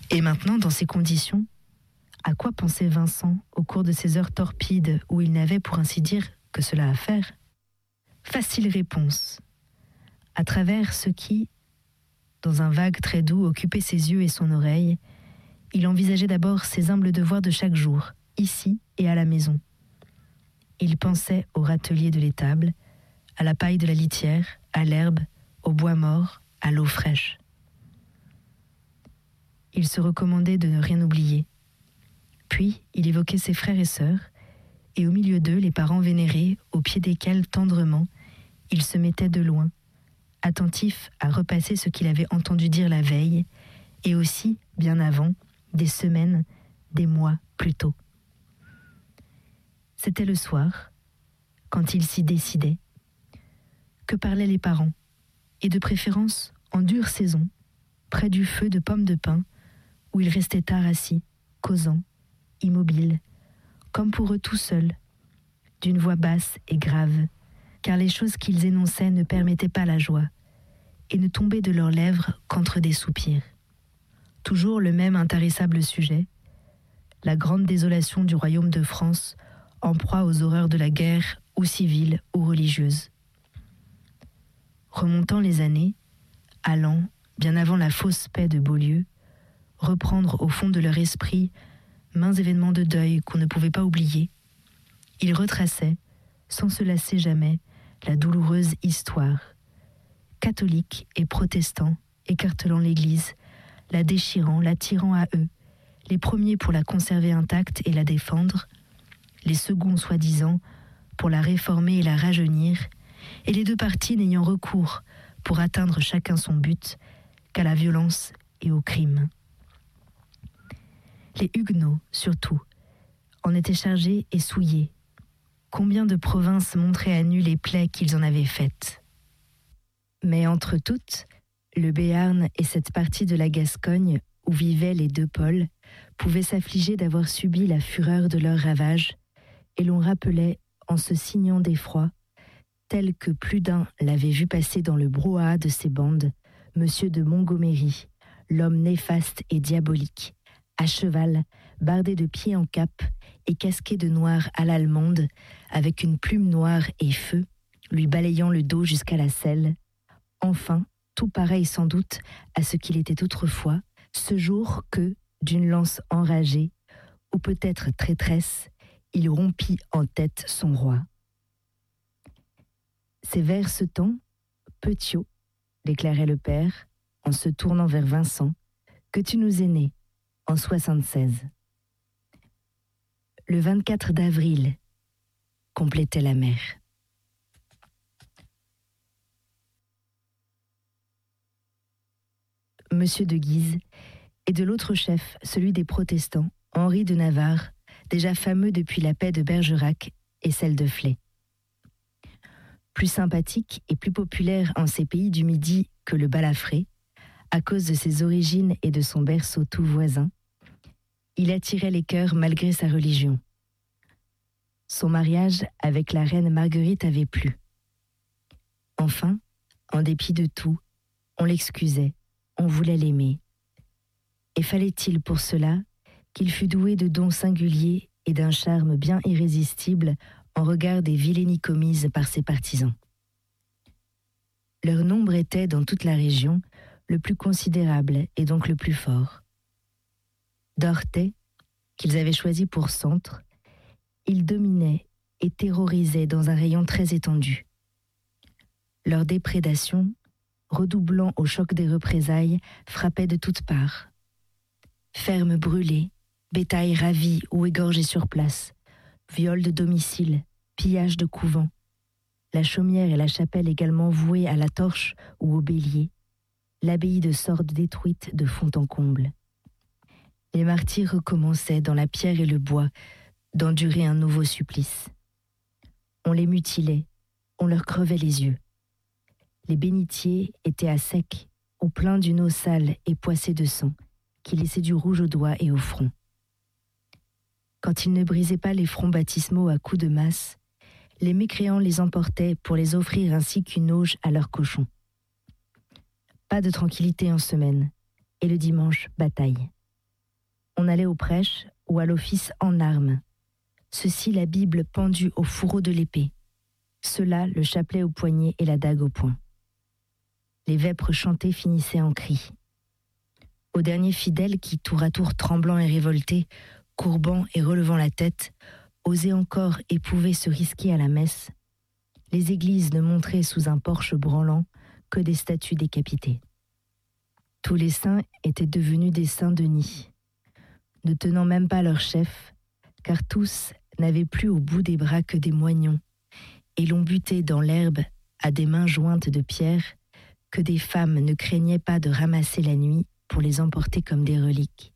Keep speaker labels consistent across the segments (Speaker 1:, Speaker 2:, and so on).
Speaker 1: Et maintenant, dans ces conditions, à quoi pensait Vincent au cours de ces heures torpides où il n'avait, pour ainsi dire, que cela à faire? Facile réponse. À travers ce qui, dans un vague très doux, occupait ses yeux et son oreille, il envisageait d'abord ses humbles devoirs de chaque jour, ici et à la maison. Il pensait au râtelier de l'étable, à la paille de la litière, à l'herbe, au bois mort, à l'eau fraîche. Il se recommandait de ne rien oublier. Puis, il évoquait ses frères et sœurs, et au milieu d'eux, les parents vénérés, au pied desquels, tendrement, il se mettait de loin, attentif à repasser ce qu'il avait entendu dire la veille, et aussi, bien avant, des semaines, des mois plus tôt. C'était le soir, quand il s'y décidait, que parlaient les parents, et de préférence en dure saison, près du feu de pommes de pin, où ils restaient tard assis, causant, immobiles, comme pour eux tout seuls, d'une voix basse et grave, car les choses qu'ils énonçaient ne permettaient pas la joie, et ne tombaient de leurs lèvres qu'entre des soupirs. Toujours le même intarissable sujet, la grande désolation du royaume de France, en proie aux horreurs de la guerre, ou civile ou religieuse. Remontant les années, allant, bien avant la fausse paix de Beaulieu, reprendre au fond de leur esprit maints événements de deuil qu'on ne pouvait pas oublier, ils retraçaient, sans se lasser jamais, la douloureuse histoire. Catholiques et protestants, écartelant l'Église, la déchirant, la tirant à eux, les premiers pour la conserver intacte et la défendre, les seconds soi-disant pour la réformer et la rajeunir, et les deux partis n'ayant recours, pour atteindre chacun son but, qu'à la violence et au crime. Les Huguenots, surtout, en étaient chargés et souillés. Combien de provinces montraient à nu les plaies qu'ils en avaient faites. Mais entre toutes, le Béarn et cette partie de la Gascogne où vivaient les deux pôles pouvaient s'affliger d'avoir subi la fureur de leurs ravages, et l'on rappelait, en se signant d'effroi, tel que plus d'un l'avait vu passer dans le brouhaha de ces bandes, Monsieur de Montgomery, l'homme néfaste et diabolique, à cheval, bardé de pied en cap et casqué de noir à l'allemande, avec une plume noire et feu, lui balayant le dos jusqu'à la selle. Enfin, tout pareil sans doute à ce qu'il était autrefois, ce jour que, d'une lance enragée, ou peut-être traîtresse, il rompit en tête son roi. C'est vers ce temps, Petiot, déclarait le père, en se tournant vers Vincent, que tu nous es né, en 76. Le 24 d'avril, complétait la mère. Monsieur de Guise, et de l'autre chef, celui des protestants, Henri de Navarre, déjà fameux depuis la paix de Bergerac et celle de Flers. Plus sympathique et plus populaire en ces pays du Midi que le Balafré, à cause de ses origines et de son berceau tout voisin, il attirait les cœurs malgré sa religion. Son mariage avec la reine Marguerite avait plu. Enfin, en dépit de tout, on l'excusait, on voulait l'aimer. Et fallait-il pour cela qu'il fût doué de dons singuliers et d'un charme bien irrésistible en regard des vilainies commises par ses partisans. Leur nombre était, dans toute la région, le plus considérable et donc le plus fort. D'Orthez, qu'ils avaient choisi pour centre, ils dominaient et terrorisaient dans un rayon très étendu. Leur déprédation, redoublant au choc des représailles, frappait de toutes parts. Fermes brûlées, bétail ravi ou égorgé sur place, viols de domicile, pillage de couvents, la chaumière et la chapelle également vouées à la torche ou au bélier, l'abbaye de Sordes détruite de fond en comble. Les martyrs recommençaient dans la pierre et le bois d'endurer un nouveau supplice. On les mutilait, on leur crevait les yeux. Les bénitiers étaient à sec, au plein d'une eau sale et poissée de sang, qui laissait du rouge aux doigts et au front. Quand ils ne brisaient pas les fronts baptismaux à coups de masse, les mécréants les emportaient pour les offrir ainsi qu'une auge à leurs cochons. Pas de tranquillité en semaine, et le dimanche, bataille. on allait aux prêches ou à l'office en armes. Ceux-ci la Bible pendue au fourreau de l'épée. Ceux-là le chapelet au poignet et la dague au poing. Les vêpres chantées finissaient en cris. Aux derniers fidèles qui, tour à tour tremblants et révoltés, courbant et relevant la tête, osaient encore et pouvaient se risquer à la messe, les églises ne montraient sous un porche branlant que des statues décapitées. Tous les saints étaient devenus des Saint-Denis, ne tenant même pas leur chef, car tous n'avaient plus au bout des bras que des moignons, et l'on butait dans l'herbe à des mains jointes de pierre que des femmes ne craignaient pas de ramasser la nuit pour les emporter comme des reliques.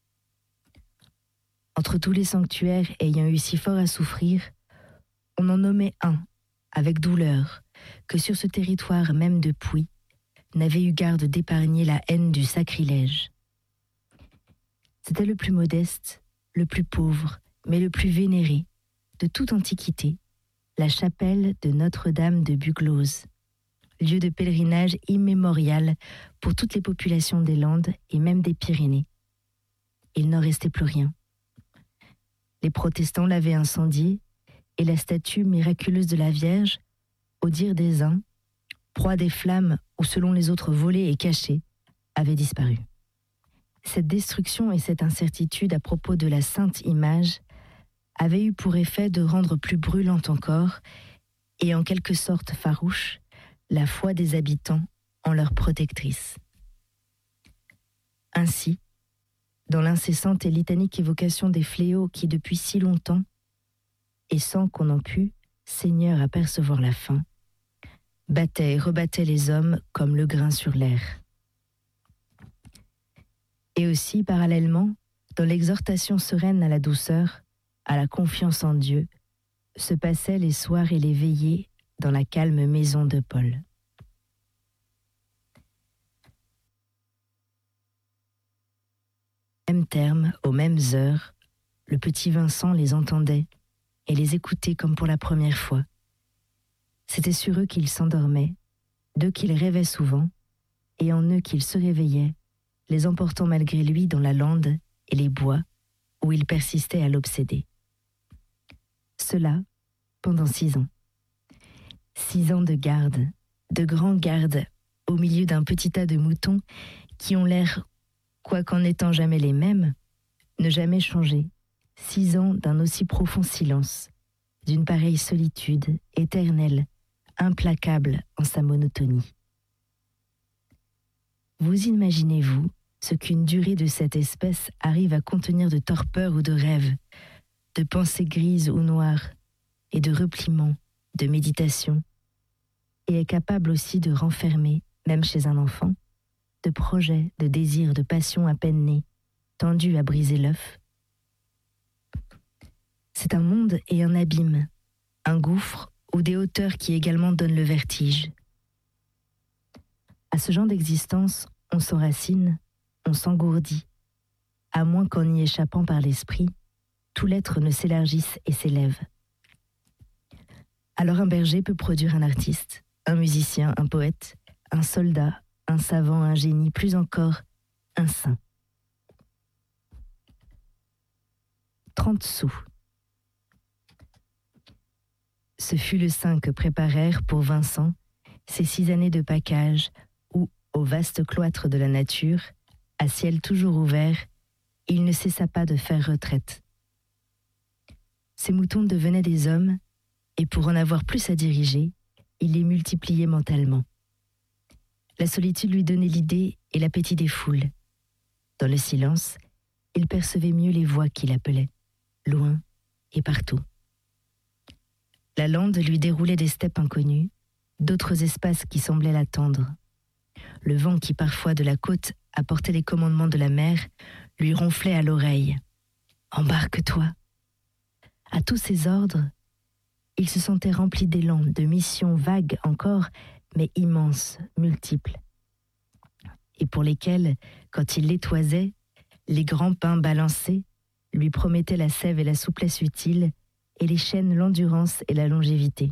Speaker 1: Entre tous les sanctuaires ayant eu si fort à souffrir, on en nommait un, avec douleur, que sur ce territoire même de Puy, n'avait eu garde d'épargner la haine du sacrilège. C'était le plus modeste, le plus pauvre, mais le plus vénéré, de toute antiquité, la chapelle de Notre-Dame de Buglose, lieu de pèlerinage immémorial pour toutes les populations des Landes et même des Pyrénées. Il n'en restait plus rien. Les protestants l'avaient incendiée et la statue miraculeuse de la Vierge, au dire des uns, proie des flammes ou selon les autres volée et cachée, avait disparu. Cette destruction et cette incertitude à propos de la sainte image avaient eu pour effet de rendre plus brûlante encore et en quelque sorte farouche la foi des habitants en leur protectrice. Ainsi, dans l'incessante et litanique évocation des fléaux qui depuis si longtemps, et sans qu'on en pût, Seigneur, apercevoir la fin, battaient et rebattaient les hommes comme le grain sur l'air. Et aussi, parallèlement, dans l'exhortation sereine à la douceur, à la confiance en Dieu, se passaient les soirs et les veillées dans la calme maison de Paul. Au même terme, aux mêmes heures, le petit Vincent les entendait et les écoutait comme pour la première fois. C'était sur eux qu'il s'endormait, d'eux qu'il rêvait souvent, et en eux qu'il se réveillait, les emportant malgré lui dans la lande et les bois où il persistait à l'obséder. Cela pendant 6 ans. 6 ans de garde, de grands gardes, au milieu d'un petit tas de moutons qui ont l'air, quoiqu'en n'étant jamais les mêmes, ne jamais changer. 6 ans d'un aussi profond silence, d'une pareille solitude éternelle, implacable en sa monotonie. Vous imaginez-vous ce qu'une durée de cette espèce arrive à contenir de torpeur ou de rêve, de pensées grises ou noires, et de repliements, de méditation, et est capable aussi de renfermer, même chez un enfant, de projets, de désirs, de passions à peine nés, tendus à briser l'œuf. C'est un monde et un abîme, un gouffre ou des hauteurs qui également donnent le vertige. À ce genre d'existence, on s'enracine, on s'engourdit, à moins qu'en y échappant par l'esprit, tout l'être ne s'élargisse et s'élève. Alors un berger peut produire un artiste, un musicien, un poète, un soldat, un savant, un génie, plus encore, un saint. 30 sous. Ce fut le saint que préparèrent pour Vincent ces 6 années de pacage où, au vaste cloître de la nature, à ciel toujours ouvert, il ne cessa pas de faire retraite. Ces moutons devenaient des hommes, et pour en avoir plus à diriger, il les multipliait mentalement. La solitude lui donnait l'idée et l'appétit des foules. Dans le silence, il percevait mieux les voix qui l'appelaient, loin et partout. La lande lui déroulait des steppes inconnues, d'autres espaces qui semblaient l'attendre. Le vent qui parfois de la côte apportait les commandements de la mer lui ronflait à l'oreille. « Embarque-toi !» À tous ces ordres, il se sentait rempli d'élan, de missions vagues encore, mais immenses, multiples, et pour lesquelles, quand il les toisait, les grands pins balancés lui promettaient la sève et la souplesse utiles, et les chaînes l'endurance et la longévité.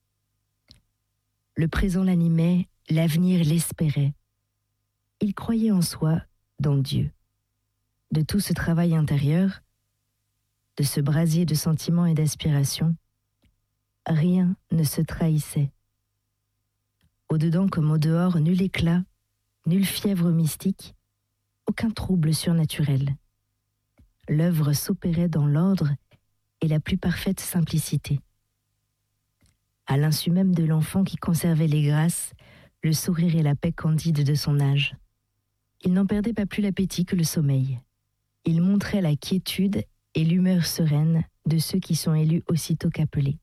Speaker 1: Le présent l'animait, l'avenir l'espérait. Il croyait en soi, dans Dieu. de tout ce travail intérieur, de ce brasier de sentiments et d'aspirations, rien ne se trahissait. Au-dedans comme au-dehors, nul éclat, nulle fièvre mystique, aucun trouble surnaturel. L'œuvre s'opérait dans l'ordre et la plus parfaite simplicité. À l'insu même de l'enfant qui conservait les grâces, le sourire et la paix candide de son âge. Il n'en perdait pas plus l'appétit que le sommeil. Il montrait la quiétude et l'humeur sereine de ceux qui sont élus aussitôt qu'appelés.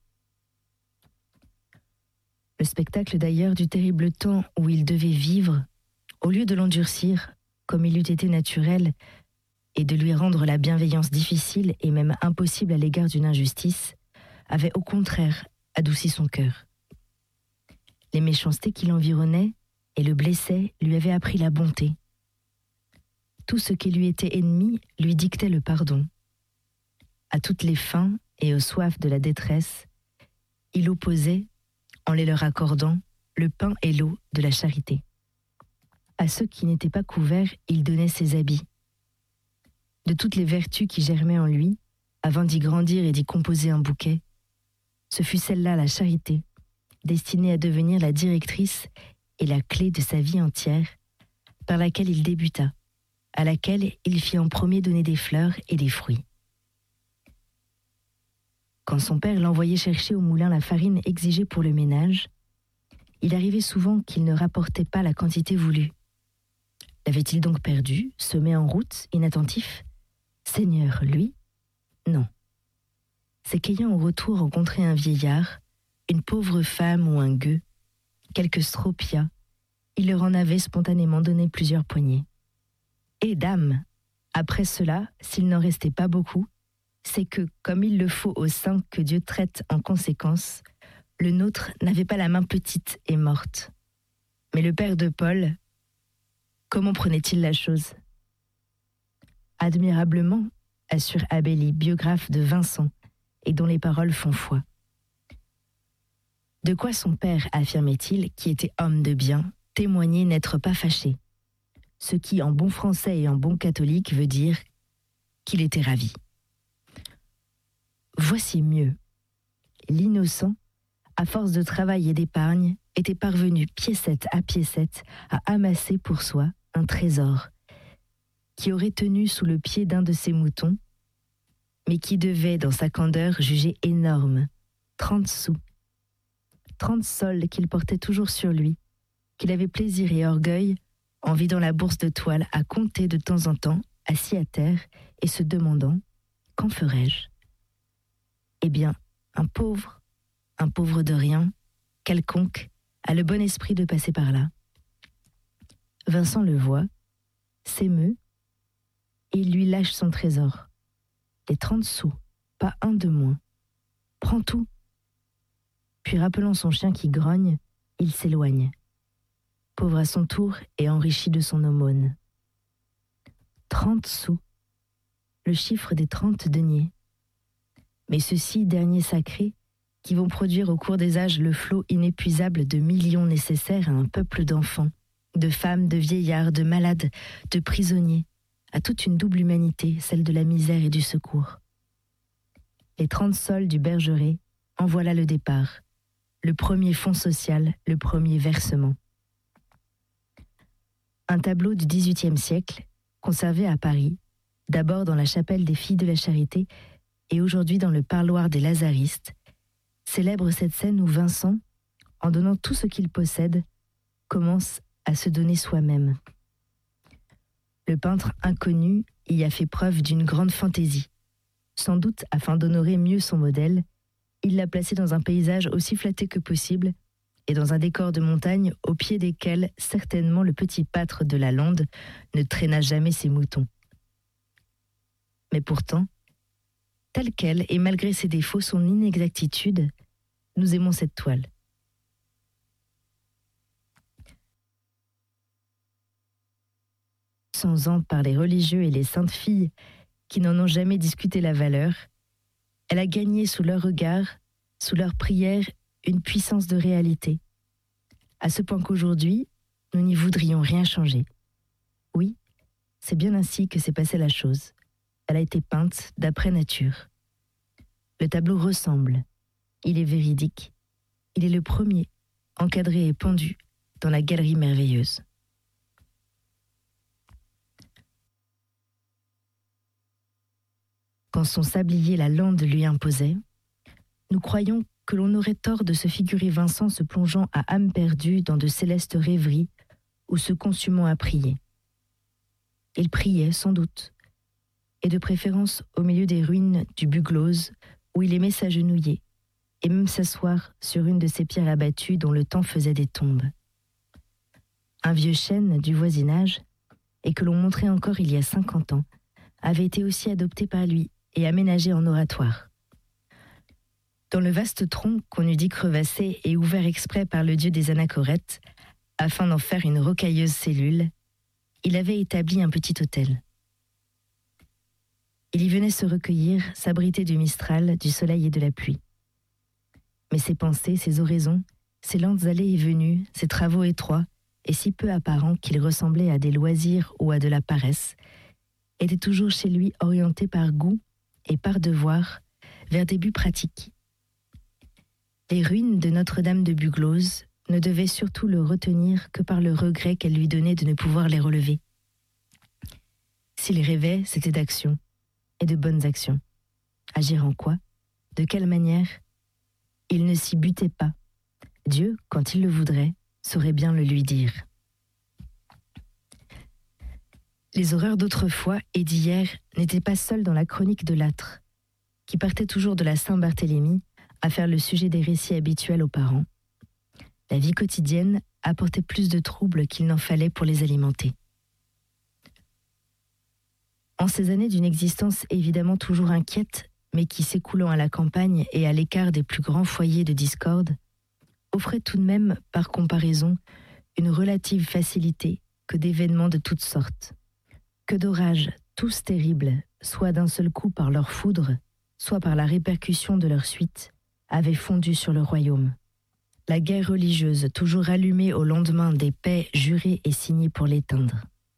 Speaker 1: Le spectacle d'ailleurs du terrible temps où il devait vivre, au lieu de l'endurcir, comme il eût été naturel, et de lui rendre la bienveillance difficile et même impossible à l'égard d'une injustice, avait au contraire adouci son cœur. Les méchancetés qui l'environnaient et le blessaient lui avaient appris la bonté. Tout ce qui lui était ennemi lui dictait le pardon. À toutes les faims et aux soifs de la détresse, il opposait, en les leur accordant, le pain et l'eau de la charité. À ceux qui n'étaient pas couverts, il donnait ses habits. De toutes les vertus qui germaient en lui, avant d'y grandir et d'y composer un bouquet, ce fut celle-là, la charité, destinée à devenir la directrice et la clé de sa vie entière, par laquelle il débuta, à laquelle il fit en premier donner des fleurs et des fruits. Quand son père l'envoyait chercher au moulin la farine exigée pour le ménage, il arrivait souvent qu'il ne rapportait pas la quantité voulue. L'avait-il donc perdu, semé en route, inattentif ? Seigneur, lui ? Non. C'est qu'ayant au retour rencontré un vieillard, une pauvre femme ou un gueux, quelque stropia, il leur en avait spontanément donné plusieurs poignées. Et dame, après cela, s'il n'en restait pas beaucoup, c'est que, comme il le faut aux saints que Dieu traite en conséquence, le nôtre n'avait pas la main petite et morte. Mais le père de Paul, comment prenait-il la chose ? Admirablement, assure Abélie, biographe de Vincent, et dont les paroles font foi. De quoi son père, affirmait-il, qui était homme de bien, témoignait n'être pas fâché, ce qui, en bon français et en bon catholique, veut dire qu'il était ravi. Voici mieux. L'innocent, à force de travail et d'épargne, était parvenu piécette à piécette à amasser pour soi un trésor qui aurait tenu sous le pied d'un de ses moutons, mais qui devait, dans sa candeur, juger énorme, 30 sous. 30 sols qu'il portait toujours sur lui, qu'il avait plaisir et orgueil, en vidant la bourse de toile, à compter de temps en temps, assis à terre, et se demandant « Qu'en ferais-je » Eh bien, un pauvre de rien, quelconque, a le bon esprit de passer par là. Vincent le voit, s'émeut, et il lui lâche son trésor. Les 30 sous, pas un de moins. Prends tout. Puis rappelant son chien qui grogne, il s'éloigne. Pauvre à son tour et enrichi de son aumône. 30 sous, le chiffre des 30 deniers. Mais ceux-ci, derniers sacrés, qui vont produire au cours des âges le flot inépuisable de millions nécessaires à un peuple d'enfants, de femmes, de vieillards, de malades, de prisonniers, à toute une double humanité, celle de la misère et du secours. Les 30 sols du Bergeret, en voilà le départ, le premier fonds social, le premier versement. Un tableau du XVIIIe siècle, conservé à Paris, d'abord dans la chapelle des Filles de la Charité et aujourd'hui dans le parloir des Lazaristes, célèbre cette scène où Vincent, en donnant tout ce qu'il possède, commence à se donner soi-même. Le peintre inconnu y a fait preuve d'une grande fantaisie. Sans doute, afin d'honorer mieux son modèle, il l'a placé dans un paysage aussi flatté que possible et dans un décor de montagne au pied desquels certainement le petit pâtre de la lande ne traîna jamais ses moutons. Mais pourtant, telle qu'elle et malgré ses défauts, son inexactitude, nous aimons cette toile. Sans ans par les religieux et les saintes filles qui n'en ont jamais discuté la valeur, elle a gagné sous leur regard, sous leurs prières, une puissance de réalité, à ce point qu'aujourd'hui, nous n'y voudrions rien changer. Oui, c'est bien ainsi que s'est passée la chose. Elle a été peinte d'après nature. Le tableau ressemble. Il est véridique. Il est le premier, encadré et pendu, dans la galerie merveilleuse. Quand son sablier la lande lui imposait, nous croyons que l'on aurait tort de se figurer Vincent se plongeant à âme perdue dans de célestes rêveries ou se consumant à prier. Il priait sans doute, et de préférence au milieu des ruines du Buglose, où il aimait s'agenouiller, et même s'asseoir sur une de ces pierres abattues dont le temps faisait des tombes. Un vieux chêne du voisinage, et que l'on montrait encore il y a 50 ans, avait été aussi adopté par lui et aménagé en oratoire. Dans le vaste tronc qu'on eût dit crevassé et ouvert exprès par le dieu des anachorètes, afin d'en faire une rocailleuse cellule, il avait établi un petit hôtel. Il y venait se recueillir, s'abriter du mistral, du soleil et de la pluie. Mais ses pensées, ses oraisons, ses lentes allées et venues, ses travaux étroits, et si peu apparents qu'ils ressemblaient à des loisirs ou à de la paresse, étaient toujours chez lui orientés par goût et par devoir vers des buts pratiques. Les ruines de Notre-Dame de Buglose ne devaient surtout le retenir que par le regret qu'elle lui donnait de ne pouvoir les relever. S'il rêvait, c'était d'actions, et de bonnes actions. Agir en quoi? De quelle manière? Il ne s'y butait pas. Dieu, quand il le voudrait, saurait bien le lui dire. Les horreurs d'autrefois et d'hier n'étaient pas seules dans la chronique de Lattre, qui partait toujours de la Saint-Barthélemy à faire le sujet des récits habituels aux parents. La vie quotidienne apportait plus de troubles qu'il n'en fallait pour les alimenter. En ces années d'une existence évidemment toujours inquiète, mais qui, s'écoulant à la campagne et à l'écart des plus grands foyers de discorde, offrait tout de même, par comparaison, une relative facilité que d'événements de toutes sortes, que d'orages tous terribles, soit d'un seul coup par leur foudre, soit par la répercussion de leur suite, avaient fondu sur le royaume. La guerre religieuse, toujours allumée au lendemain des paix jurées et signées pour l'éteindre.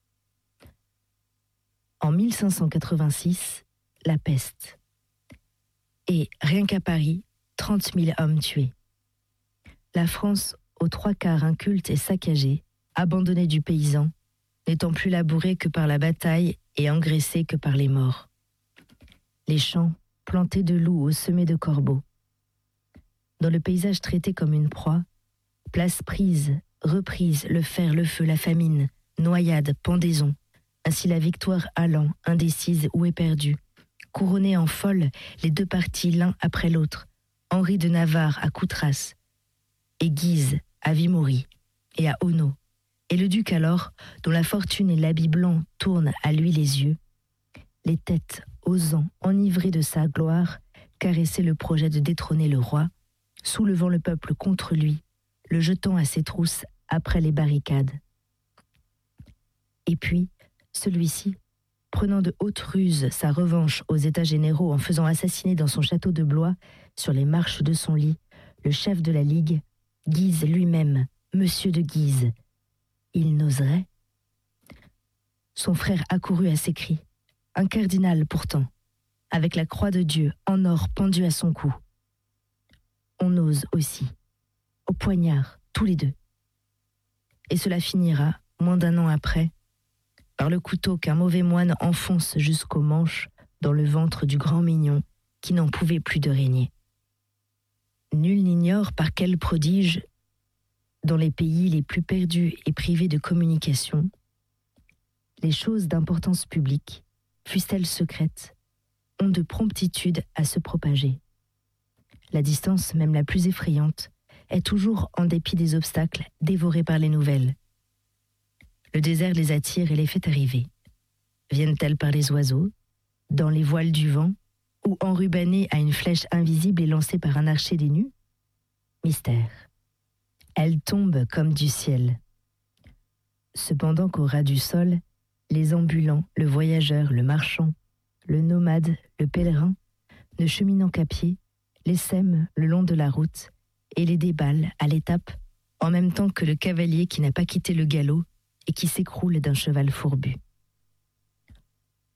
Speaker 1: En 1586, la peste. Et, rien qu'à Paris, 30 000 hommes tués. La France, aux 3/4 inculte et saccagée, abandonnée du paysan, n'étant plus labourée que par la bataille et engraissée que par les morts. Les champs, plantés de loups au sommet de corbeaux. Dans le paysage traité comme une proie, place prise, reprise, le fer, le feu, la famine, noyade, pendaison, ainsi la victoire allant, indécise ou éperdue, couronnée en folle les deux partis l'un après l'autre, Henri de Navarre à Coutras, et Guise à Vimory et à Auneau, et le duc alors, dont la fortune et l'habit blanc tournent à lui les yeux, les têtes osant, enivrées de sa gloire, caresser le projet de détrôner le roi, soulevant le peuple contre lui, le jetant à ses trousses après les barricades. Et puis, celui-ci, prenant de hautes ruses sa revanche aux États généraux en faisant assassiner dans son château de Blois, sur les marches de son lit, le chef de la Ligue, Guise lui-même, Monsieur de Guise. Il n'oserait. Son frère accourut à ses cris, un cardinal pourtant, avec la croix de Dieu en or pendue à son cou. On ose aussi, au poignard, tous les deux. Et cela finira, moins d'un an après, par le couteau qu'un mauvais moine enfonce jusqu'au manche dans le ventre du grand mignon qui n'en pouvait plus de régner. Nul n'ignore par quel prodige, dans les pays les plus perdus et privés de communication, les choses d'importance publique, fussent-elles secrètes, ont de promptitude à se propager. La distance, même la plus effrayante, est toujours, en dépit des obstacles, dévorée par les nouvelles. Le désert les attire et les fait arriver. Viennent-elles par les oiseaux, dans les voiles du vent, ou enrubannées à une flèche invisible et lancée par un archer des nues? Mystère. Elles tombent comme du ciel. Cependant qu'au ras du sol, les ambulants, le voyageur, le marchand, le nomade, le pèlerin, ne cheminant qu'à pied, les sèment le long de la route et les déballent à l'étape, en même temps que le cavalier qui n'a pas quitté le galop et qui s'écroule d'un cheval fourbu.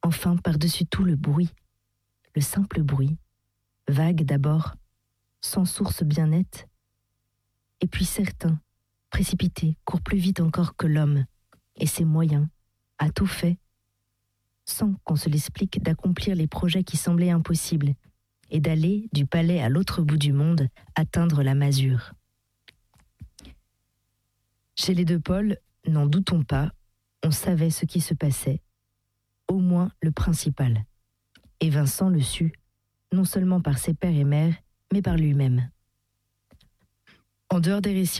Speaker 1: Enfin, par-dessus tout le bruit, le simple bruit, vague d'abord, sans source bien nette, et puis certain, précipité, court plus vite encore que l'homme, et ses moyens, a tout fait, sans qu'on se l'explique, d'accomplir les projets qui semblaient impossibles, et d'aller du palais à l'autre bout du monde atteindre la masure. Chez les deux pôles, n'en doutons pas, on savait ce qui se passait, au moins le principal. Et Vincent le sut, non seulement par ses pères et mères, mais par lui-même. En dehors des récits